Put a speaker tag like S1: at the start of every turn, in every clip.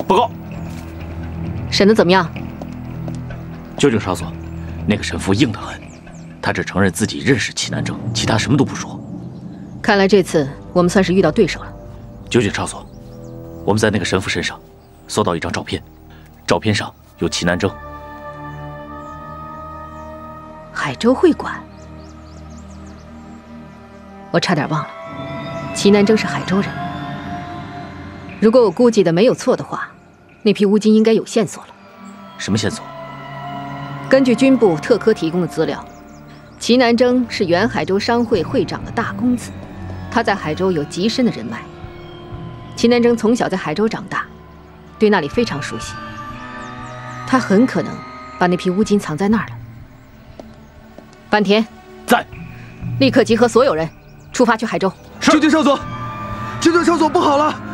S1: 报告。
S2: 审得怎么样？
S1: 究竟少佐，那个神父硬得很，他只承认自己认识齐南征，其他什么都不说。
S2: 看来这次我们算是遇到对手了。
S1: 究竟少佐，我们在那个神父身上搜到一张照片，照片上有齐南征。
S2: 海州会馆，我差点忘了，齐南征是海州人。如果我估计的没有错的话，那批乌金应该有线索了。
S1: 什么线索？
S2: 根据军部特科提供的资料，齐南征是原海州商会会长的大公子，他在海州有极深的人脉。齐南征从小在海州长大，对那里非常熟悉。他很可能把那批乌金藏在那儿了。坂田，
S1: 在，
S2: 立刻集合所有人，出发去海州。
S3: 九井少佐，九井少佐，不好了！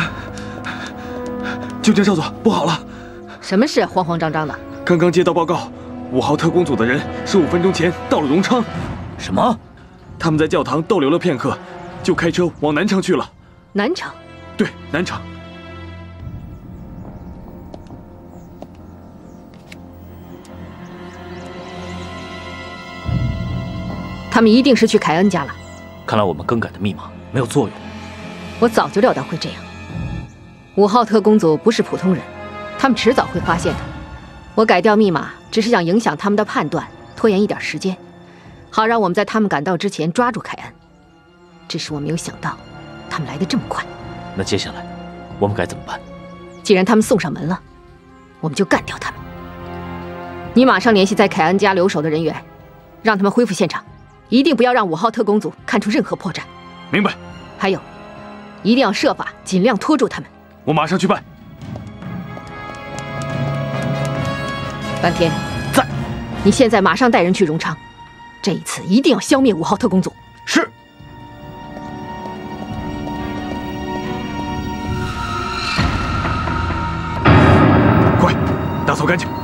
S3: 九井少佐，不好了！
S2: 什么事？慌慌张张的。
S3: 刚刚接到报告，5号特工组的人15分钟前到了荣昌。
S1: 什么？
S3: 他们在教堂逗留了片刻，就开车往南城去了。
S2: 南城？
S3: 对，南城。
S2: 他们一定是去凯恩家了。
S1: 看来我们更改的密码没有作用。
S2: 我早就料到会这样。5号特工组不是普通人，他们迟早会发现的。我改掉密码，只是想影响他们的判断，拖延一点时间，好让我们在他们赶到之前抓住凯恩。只是我没有想到，他们来得这么快。
S1: 那接下来我们该怎么办？
S2: 既然他们送上门了，我们就干掉他们。你马上联系在凯恩家留守的人员，让他们恢复现场，一定不要让5号特工组看出任何破绽。
S3: 明白。
S2: 还有，一定要设法尽量拖住他们。
S3: 我马上去办。
S2: 坂田，
S1: 在。
S2: 你现在马上带人去荣昌，这一次一定要消灭5号特工组。
S1: 是。
S3: 快，打扫干净。